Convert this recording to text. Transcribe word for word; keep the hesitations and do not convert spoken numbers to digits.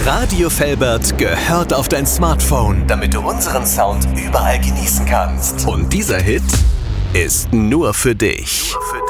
Radio Velbert gehört auf dein Smartphone, damit du unseren Sound überall genießen kannst. Und dieser Hit ist nur für dich. Nur für dich.